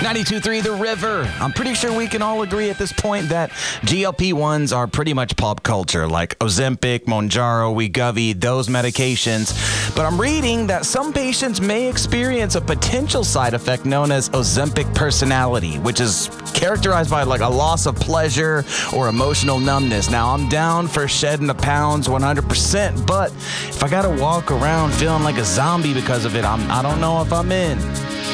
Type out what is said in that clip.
92.3 The River. I'm pretty sure we can all agree at this point that GLP-1s are pretty much pop culture, like Ozempic, Mounjaro, Wegovy, those medications. But I'm reading that some patients may experience a potential side effect known as Ozempic personality, which is characterized by like a loss of pleasure or emotional numbness. Now, I'm down for shedding the pounds 100%, but if I gotta walk around feeling like a zombie because of it, I don't know if I'm in.